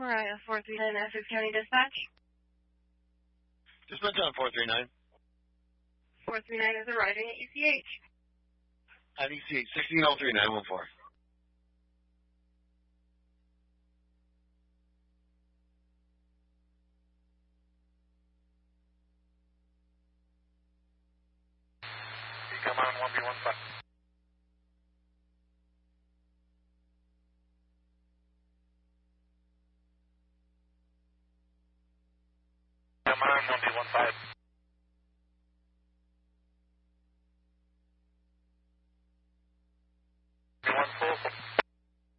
Mariah, 439 Essex County Dispatch. Dispatch on 439. 439 is arriving at ECH. At ECH, 1603914. Come on, 1B15. Come on, 1B15.